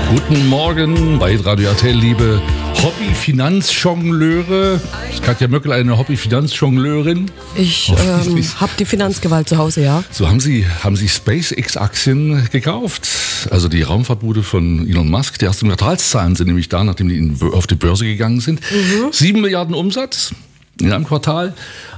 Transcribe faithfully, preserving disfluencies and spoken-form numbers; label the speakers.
Speaker 1: Guten Morgen bei Radio R T L, liebe Hobby-Finanzjongleure. Ist Katja Möckel eine Hobby-Finanzjongleurin?
Speaker 2: Ich ähm, habe die Finanzgewalt zu Hause, ja.
Speaker 1: So, haben Sie, haben Sie SpaceX-Aktien gekauft? Also die Raumfahrtbude von Elon Musk. Die ersten Quartalszahlen sind nämlich da, nachdem die in, auf die Börse gegangen sind. Mhm. Sieben Milliarden Umsatz in einem Quartal.